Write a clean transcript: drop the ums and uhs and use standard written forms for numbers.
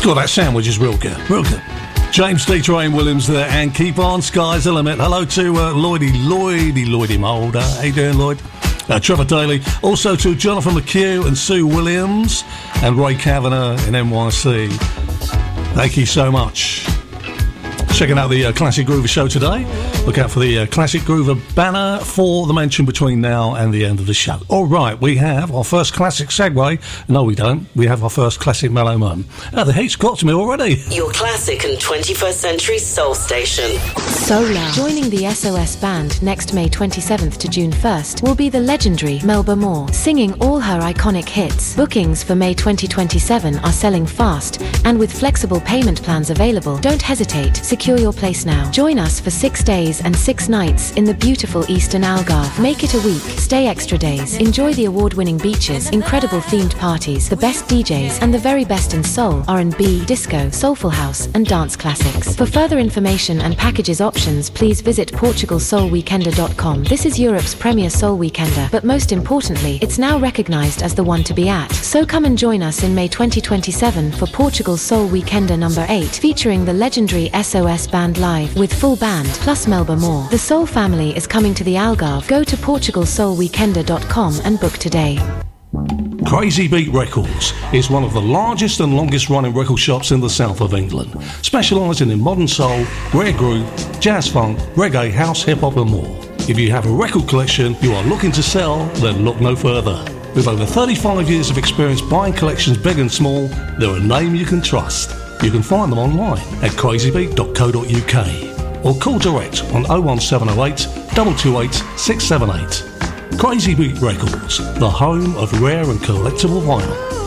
God, that sandwich is real good. Real good. James D. Train Williams there, and keep on, sky's the limit. Hello to Lloydie Mulder. How you doing, Lloyd? Trevor Daly. Also to Jonathan McHugh and Sue Williams and Ray Kavanagh in NYC. Thank you so much. Checking out the Classic Groover show today. Look out for the Classic Groover banner for the mention between now and the end of the show. All right, we have our first classic segue. No, we don't. We have our first classic mellow moment. The heat's got to me already. Your classic and 21st century soul station. Solar. Joining the SOS band next May 27th to June 1st will be the legendary Melba Moore, singing all her iconic hits. Bookings for May 2027 are selling fast, and with flexible payment plans available, don't hesitate. Secure your place now. Join us for 6 days and 6 nights in the beautiful Eastern Algarve. Make it a week. Stay extra days. Enjoy the award-winning beaches, incredible themed parties, the best DJs, and the very best in soul, R&B, disco, soulful house, and dance classics. For further information and packages options, please visit PortugalSoulWeekender.com. This is Europe's premier soul weekender, but most importantly, it's now recognized as the one to be at. So come and join us in May 2027 for Portugal Soul Weekender number 8, featuring the legendary SOS band live with full band plus Melba Moore. The Soul family is coming to the Algarve. Go to PortugalSoulWeekender.com and book today. Crazy Beat Records is one of the largest and longest running record shops in the south of England, specialising in modern soul, rare groove, jazz funk, reggae, house, hip hop and more. If you have a record collection you are looking to sell, then look no further. With over 35 years of experience buying collections big and small, they're a name you can trust. You can find them online at crazybeat.co.uk or call direct on 01708 228 678. Crazy Beat Records, the home of rare and collectible vinyl.